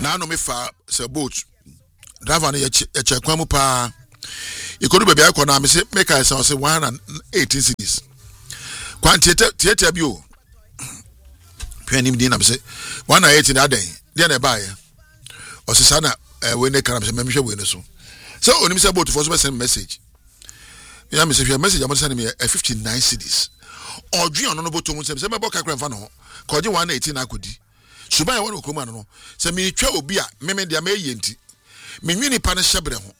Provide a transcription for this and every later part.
na no me fa se boat driver na ye kwan mu pa ikodu baby akọ na me se make I say 118 cities kwan tietia bi o hwanim din na me se 118 na den dia na ba ye o se sana we ne kana me se me hwe we ne so onim se boat for so send message ya me se hwe message am send me 59 cities odwi ono no boto mu se me boka kran fa no ko je 118 na akodi suban ya wonu koma no se me twa obi a me dia me yenti me nwini pa na hyebre ho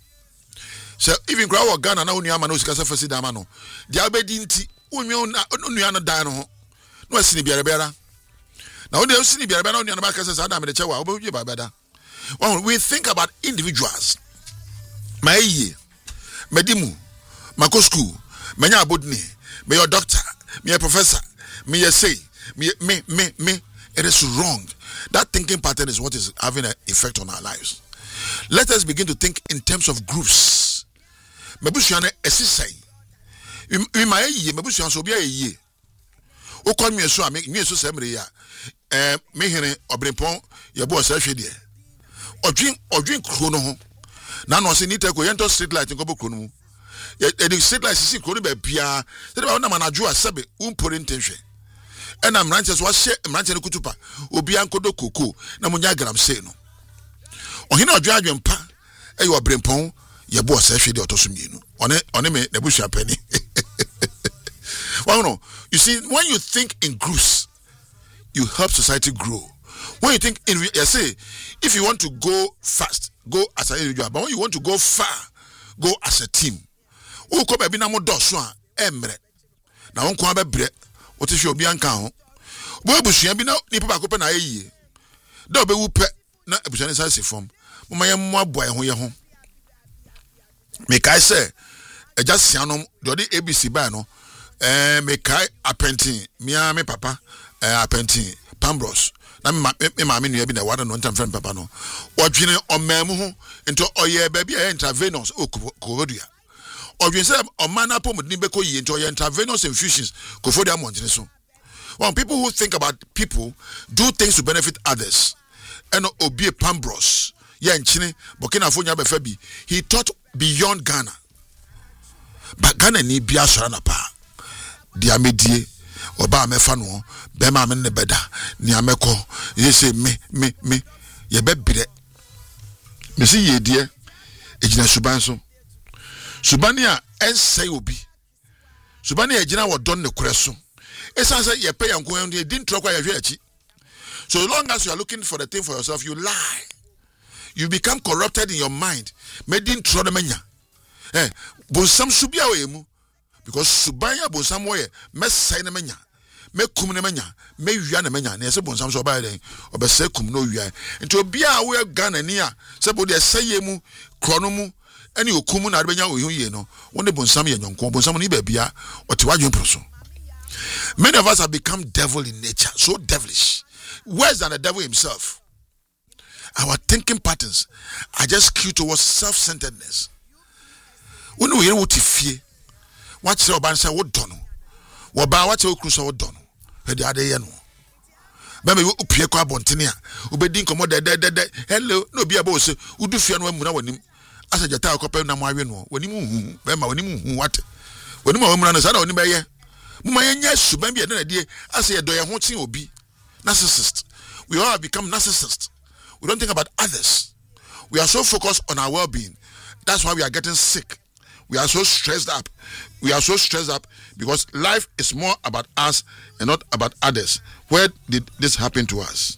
se even kra wo Ghana na onu ama na osika se fasi dama no dia obedi nti onwe onu ya no dan no ho no asini biara na onu asini biara na onu ya no ba ka se sa da me de chewa obeje ba bada. When we think about individuals my ye medimu mako school menya abodni me your doctor me your professor me your say me it is wrong. That thinking pattern is what is having an effect on our lives. Let us begin to think in terms of groups. Mebusuane esisai we my ye mebusuan so bia ye o kon me so semre ya me hene obrempon ye bo sa hwe de odwin kro no ho na no se nita ko yento street light ko bo kro no mu e street light sisi kro no ba bia se de ba na manajo asebe umpore ntenhwe ena mranche so hye mranche no kutupa obi ankodo koko na munya gram sei no ohina odwan pa e yo brempon ye bo sa hwe de otoso mienu one me na busua pani. Well, no, you see, when you think in groups you help society grow. When you think in say if you want to go fast, go as an individual, but when you want to go far, go as a team. O ko be bi na mo do so a emre na won ko abebre o ti hwe obi anka ho bo abusua bi na nipa ba ko pe na ayie da obewu pe na abusua ne sa se form mo ma ye mo aboa ye ho me kai say eja sianom do the ABC ba no me kai appenting me papa appenting Pambros na me ma me nua bi na wada no ntam friend papa no odwene omamu ho into oye ba bi e intravenous okodua odwene say omana pomodin be ko yi into oye intravenous infusions kofodia montene so. When people who think about people do things to benefit others and obi Pambros ye nchine Burkina Faso nya be fa bi he thought beyond Ghana. But Ghana ni bia sora na pa dia medie oba mefa no be ma me ne beda ni ameko ye say me ye bebre me say ye die ejina suban so subani a ensay obi subani ejina wodon ne kure so esan say ye pay yanko ye din trokwa ye hwe achi. So long as you are looking for the thing for yourself, you lie, you become corrupted in your mind. Me din tro de menya bonsam subia we mu because subanya bonsam we me sai na menya me kum na menya me wia na menya na se bonsam so ba den obese kum no wia nti obi a we Ghana ni a se bo de sai mu krono mu ani okum na de benya wo ye no won de bonsam ye nyonko bonsam ni ba bia o te wadwen pro so. Many of us have become devil in nature, so devilish, worse than the devil himself. Our thinking patterns are just skewed towards self-centeredness. When we hear what you fear, what your band say, what don't know, what by what your cruise, what don't know, the other year. Maybe you appear quite bontinia, who be dink commode hello, no be a boss, who do fear no one when him as a jata copper na marino, when you Bema, when you what? When you run as I don't know, Mumayanya subambi and idea as a doya hunting will be narcissist. We all have become narcissists. We don't think about others. We are so focused on our well-being. That's why we are getting sick. We are so stressed up. We are so stressed up because life is more about us and not about others. Where did this happen to us?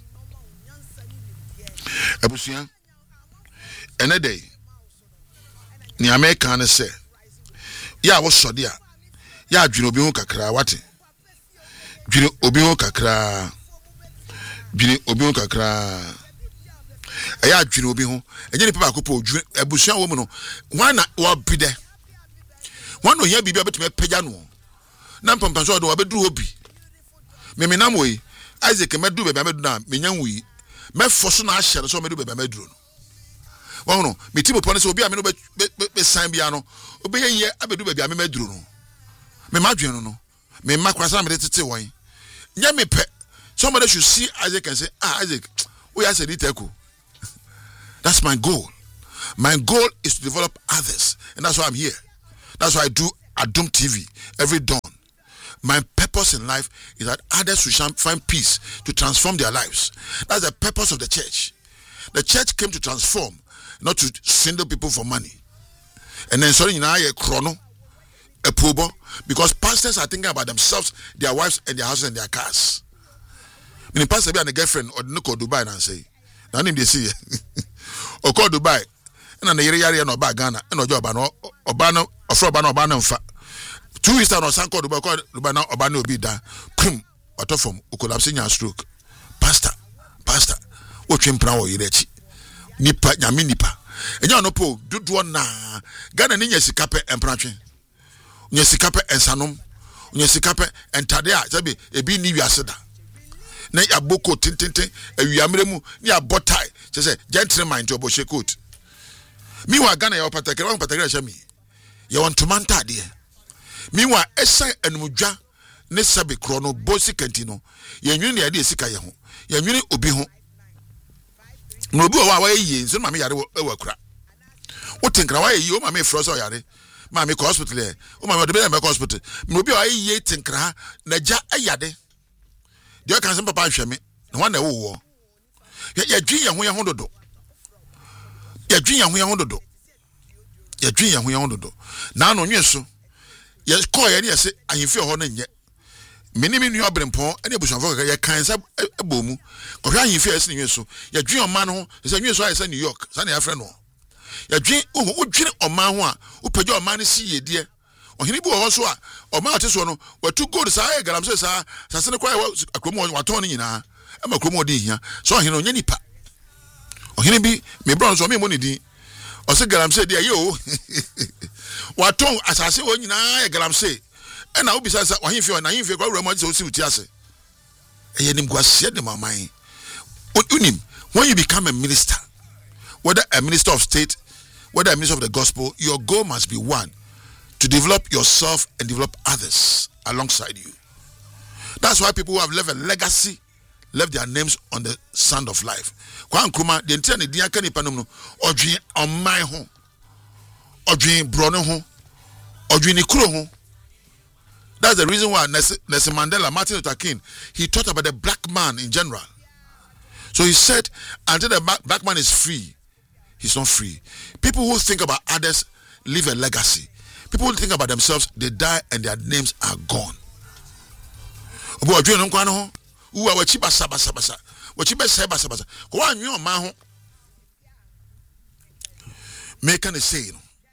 Ebusia, any day, ni American say, yeah, was so dear. Ya dwene obi ho kakra wate dwene obi ho kakra ya dwene obi ho enye ni papa akopo dwene abusua wo mu no wana wo bide wana ohia bibia betime pagya no na mpampa so do obeduru obi memenam oyi Isaac medu bebe amedu na menyan wi mefoso na ahye so medu bebe ameduru no wono metimo pone so obi a me no be san bia no obi ye abedu bebe ameduru no me madwenu no me makwasa me tete won nya me pe somebody should see Isaac and say Isaac we are said it echo That's my goal. My goal is to develop others, and that's why I'm here. That's why I do Adum TV every dawn. My purpose in life is that others will find peace to transform their lives. That's the purpose of the church. The church came to transform, not to swindle people for money. And then sorry, a chrono, a pobo, because pastors are thinking about themselves, their wives, and their houses and their cars. When the pastor be and a girlfriend or no call Dubai and say, now they see or call Dubai, and an area no bag Ghana, and no job, or banner, or for banner, 2 weeks down or Sanko Dubai now, or banner be there, pum, or tofum, who collapsing your stroke. Pastor, what you proud of you, Nipa, Yaminipa, and you know, po, do one na Ghana Ninya Sikape and Pranche, Nyasikape and Sanum, Nyasikape and Tadea, Sabi, a be Nibi Asada. Na ya boko tintinte ewiameremu ni abotai se se gentleman to bo shekut mi wa Ghana ya patakere hye mi ye won tomanta de mi wa esan enumdwa ne sabe kro no bosi kanti no ye nwini na de esika ye ho ye nwini obi ho no obi wa ye nso ma me yare wa kura wo tinkra wa ye o ma me fro so yare ma me hospital e o ma me de be me hospital no obi wa ye tinkra na ja ayade you can say papa hwe me one na wo ya dwi ye ho dodo ya dwi ye ho dodo ya dwi ye ho dodo na no nwe so ye call ye say ahemfi ho na nye meni me nua brempon ene abusuafo ka ye kan sa ebomu ko hwa ahemfi ese nwe so ya dwi o man ho se nwe so aye sa New York sa na ya frɛ no ya dwi o dwi o man ho a o pagya o man si ye die ohini bi wo so a o ma ate so no watu gold sa e garam se sa sase ne kwa akromo waton ni nyina e ma kromo di hia so ohini onye nipa ohini bi me bron so me mo ni din o se garam se dia ye o waton asase o nyina e garam se e na obi sa ohimfi o na himfi kwa wura mo se o si uti ase e ye nim kwase de maman unim when you become a minister, whether a minister of state, whether a minister of the gospel, your goal must be one, to develop yourself and develop others alongside you. That's why people who have left a legacy left their names on the sand of life. Kwa Nkrumah, the entire Nidiaka ni panom no, odwin omai ho, odwin brone ho, odwin nikuro ho. That's the reason why Nelson Mandela, Martin Luther King, he taught about the black man in general. So he said, until the black man is free, he's not free. People who think about others leave a legacy. People who think about themselves, they die and their names are gone. Make an say,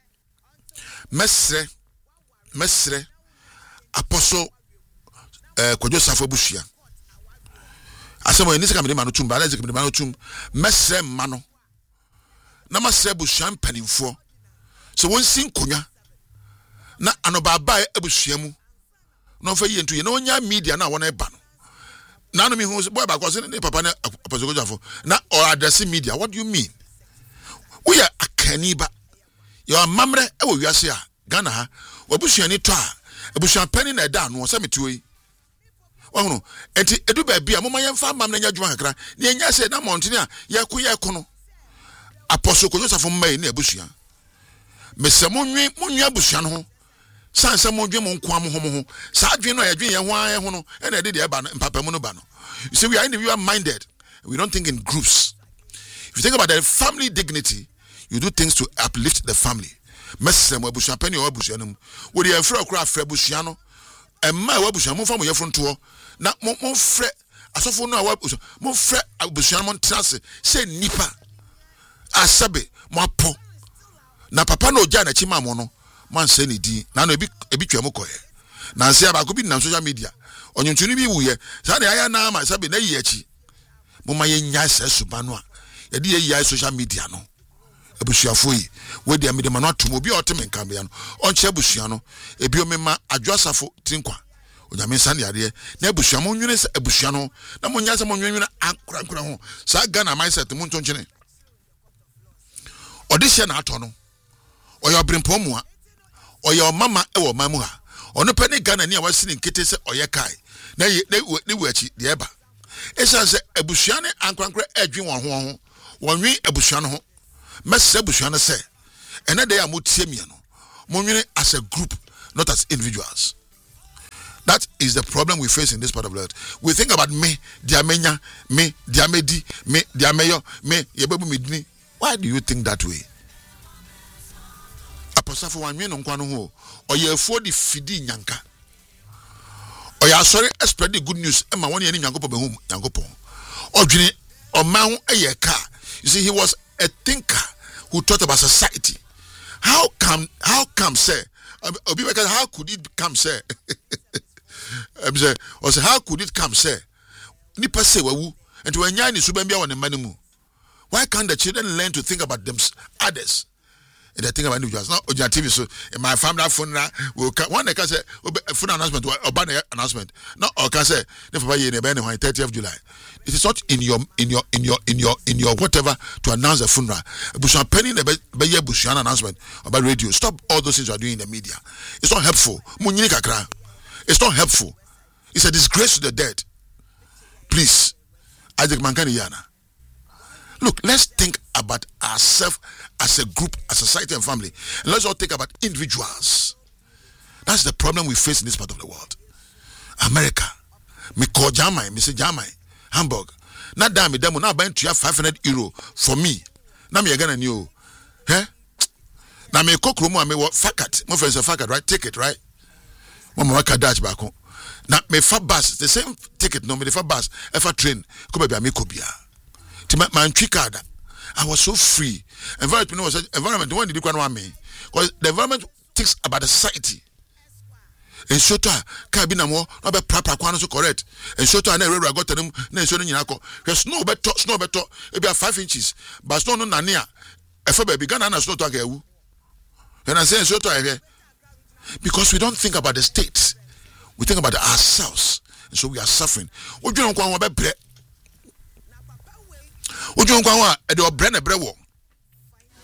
Mesre, Apostle Kojo Safo Bushia. Asemo ni sika me manu tum ba na sika me manu tum mesre mano na masre bushia mpanimfo so won sin konwa na anobaba abushia mu no fa yentu ye na onya media na won e ba no na no me hu boy ba ko se ne papa na Apostle Kojo Safo na or address media. What do you mean? We are akaniba your mamre e wo wiase a Ghana ha wabushia ni to a abushia pani na da no se metuoi. Oh, eti edu ba bia moma yemfa mam na nya dwuma kakra ne nya se na mountain a ye kono Apostle Kojo Safo mai na abusua mese monwe abusua no ho sansa monwe mo nko am ho sa dwen no ya dwen ye ho no e na de de ba no mpapamu no ba no. You see, we are individual minded. We don't think in groups. If you think about the family dignity, you do things to uplift the family. Mese mo abusua pani o abusua no wo de enfra okra afra abusua no emma wa abusua mo fa mo yefro nto na mo frɛ asofo no a mo frɛ abusua mo ntrase sɛ nipa asabe mo apo na papa no ogya na chima mo no man sɛ ne din na no ebi twa mo kɔɛ na nse aba ko bi na social media onyuntuni bi wuye sa na ya na ma sabe na yi achi mo ma ye nya sɛ suba no a ye de ye social media no abusuafo yi we de amede ma no atom obi a oteme nkan bia no onche abusua no ebi o mema adwasafo tinkwa onyame sane ade na abusua mo nwene se abusua no na mo nya se mo nwene ankura ho sa Ghana mindset mo ntonchene odihye na ato no oyo brempom mu a oyo mama e wo mamu ha ono pe ne Ghana ni a wasini nkete se oye kai na ne wachi de eba esa se abusua ne ankura adwen won ho wonwe abusua no ho message busuana say and that day I would see me as a group, not as individuals. That is the problem we face in this part of the world. We think about me, diamenya, me, diamedi, me, diameyo, me, yebebu midni. Why do you think that way? Apostle for 1 million ho, or ye for the fidi nyanka. Or ya sorry, spread the good news. Emma one year yangopo be home, yangopo. Or jini, or man a car. You see, he was a thinker who thought about society. How come, say, how could it come, say? Or say, how could it come, say? Nipa say, and when yan is subembia on the manimu. Why can't the children learn to think about them, others? And they think about individuals. Now, on your TV, so in my family phone will one can say, phone announcement or ban announcement. No, or can say, never buy any banner on 30th of July. It is not in your whatever to announce a funeral. Bushan penny the Bayer Bushan announcement about radio. Stop all those things you are doing in the media. It's not helpful. It's not helpful. It's a disgrace to the dead. Please, Isaac Mankani Yana. Look, let's think about ourselves as a group, as a society and family. And let's all think about individuals. That's the problem we face in this part of the world. America. Me call Jamai, me say Jamai, Hamburg. Now damn me, now buying to have €500 for me. Now me again and you. Eh? Now me cook room, me what fakat. My friends a fakat, right? Ticket, right? Mama waka Dutch back home. Now me fa bus, the same ticket, no me the fa bus, if I train, come be me kobia. My card. I was so free. Environment was environment. When did you want me? Because the environment thinks about the society. And so to cabina more, not be proper so correct. And so to I never got them. So snow better. It be 5 inches. But snow no nania. If I began and snow to get. And I say so to because we don't think about the state. We think about ourselves. And so we are suffering. What do you know about bread? Uju nkwa wa e de obre na brewo